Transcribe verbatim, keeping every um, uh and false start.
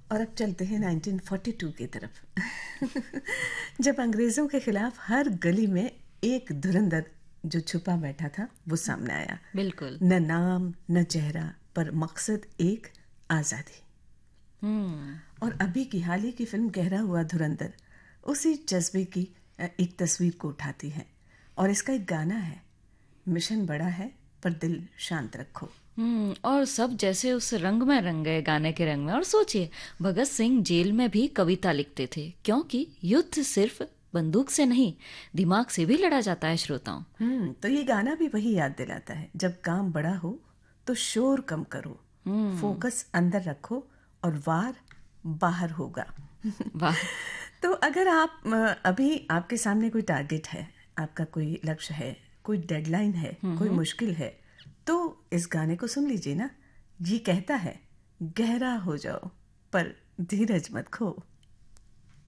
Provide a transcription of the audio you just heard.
और अब चलते हैं नाइनटीन फोर्टी टू की तरफ जब अंग्रेजों के खिलाफ हर गली में एक धुरंधर जो छुपा बैठा था वो सामने आया। बिल्कुल। न नाम न चेहरा, पर मकसद एक, आज़ादी। हम्म। और अभी की हाल ही की फिल्म गहरा हुआ धुरंधर उसी जज्बे की एक तस्वीर को उठाती है। और इसका एक गाना है, मिशन बड़ा है पर दिल शांत रखो। हम्म और सब जैसे उस रंग में रंग गए गाने के रंग में। और सोचिए, भगत सिंह जेल में भी कविता लिखते थे, क्योंकि युद्ध सिर्फ बंदूक से नहीं, दिमाग से भी लड़ा जाता है श्रोताओं। हम्म तो ये गाना भी वही याद दिलाता है, जब काम बड़ा हो तो शोर कम करो, हम्म। फोकस अंदर रखो और वार बाहर होगा। वाह। तो अगर आप अ, अभी आपके सामने कोई टारगेट है, आपका कोई लक्ष्य है, कोई डेडलाइन है, कोई हम्म। मुश्किल है, तो इस गाने को सुन लीजिए ना। ये कहता है, गहरा हो जाओ पर धीरज मत खो।